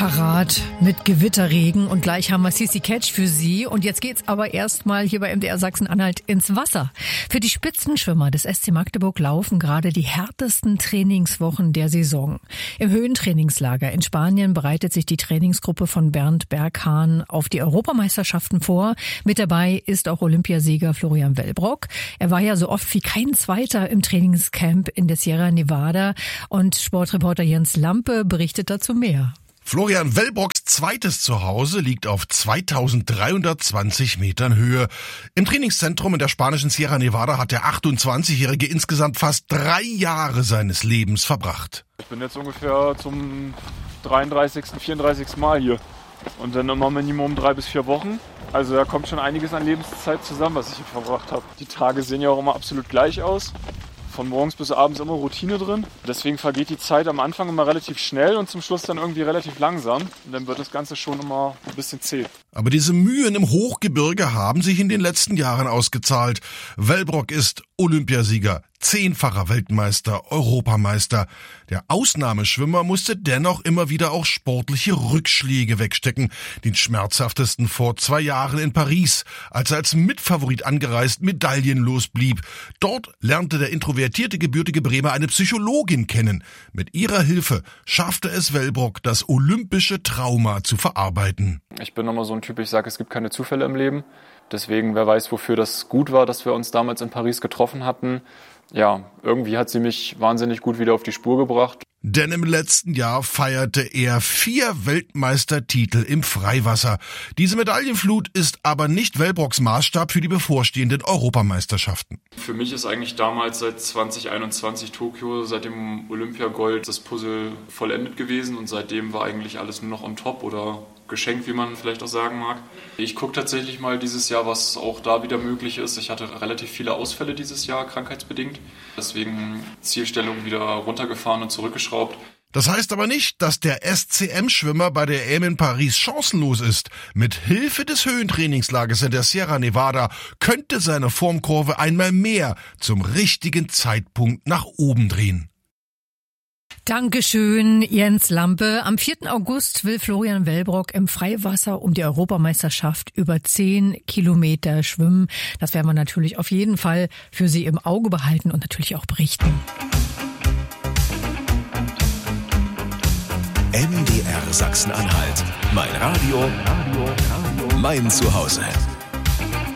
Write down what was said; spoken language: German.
parat mit Gewitterregen und gleich haben wir Sissi Catch für Sie. Und jetzt geht's aber erstmal hier bei MDR Sachsen-Anhalt ins Wasser. Für die Spitzenschwimmer des SC Magdeburg laufen gerade die härtesten Trainingswochen der Saison. Im Höhentrainingslager in Spanien bereitet sich die Trainingsgruppe von Bernd Berghahn auf die Europameisterschaften vor. Mit dabei ist auch Olympiasieger Florian Wellbrock. Er war ja so oft wie kein Zweiter im Trainingscamp in der Sierra Nevada. Und Sportreporter Jens Lampe berichtet dazu mehr. Florian Wellbrocks zweites Zuhause liegt auf 2320 Metern Höhe. Im Trainingszentrum in der spanischen Sierra Nevada hat der 28-Jährige insgesamt fast 3 Jahre seines Lebens verbracht. Ich bin jetzt ungefähr zum 33., 34. Mal hier. Und dann immer Minimum 3 bis 4 Wochen. Also da kommt schon einiges an Lebenszeit zusammen, was ich hier verbracht habe. Die Tage sehen ja auch immer absolut gleich aus. Von morgens bis abends immer Routine drin. Deswegen vergeht die Zeit am Anfang immer relativ schnell und zum Schluss dann irgendwie relativ langsam. Und dann wird das Ganze schon immer ein bisschen zäh. Aber diese Mühen im Hochgebirge haben sich in den letzten Jahren ausgezahlt. Wellbrock ist Olympiasieger, 10-facher Weltmeister, Europameister. Der Ausnahmeschwimmer musste dennoch immer wieder auch sportliche Rückschläge wegstecken. Den schmerzhaftesten vor 2 Jahren in Paris, als er als Mitfavorit angereist medaillenlos blieb. Dort lernte der introvertierte gebürtige Bremer eine Psychologin kennen. Mit ihrer Hilfe schaffte es Wellbrock, das olympische Trauma zu verarbeiten. Ich bin immer so ein Typ, ich sage, es gibt keine Zufälle im Leben. Deswegen, wer weiß, wofür das gut war, dass wir uns damals in Paris getroffen hatten. Ja, irgendwie hat sie mich wahnsinnig gut wieder auf die Spur gebracht. Denn im letzten Jahr feierte er 4 Weltmeistertitel im Freiwasser. Diese Medaillenflut ist aber nicht Wellbrocks Maßstab für die bevorstehenden Europameisterschaften. Für mich ist eigentlich damals seit 2021 Tokio, seit dem Olympiagold, das Puzzle vollendet gewesen. Und seitdem war eigentlich alles nur noch on top oder geschenkt, wie man vielleicht auch sagen mag. Ich gucke tatsächlich mal dieses Jahr, was auch da wieder möglich ist. Ich hatte relativ viele Ausfälle dieses Jahr, krankheitsbedingt. Deswegen Zielstellung wieder runtergefahren und zurückgeschraubt. Das heißt aber nicht, dass der SCM-Schwimmer bei der EM in Paris chancenlos ist. Mit Hilfe des Höhentrainingslagers in der Sierra Nevada könnte seine Formkurve einmal mehr zum richtigen Zeitpunkt nach oben drehen. Dankeschön, Jens Lampe. Am 4. August will Florian Wellbrock im Freiwasser um die Europameisterschaft über 10 Kilometer schwimmen. Das werden wir natürlich auf jeden Fall für Sie im Auge behalten und natürlich auch berichten. MDR Sachsen-Anhalt. Mein Radio, mein Zuhause.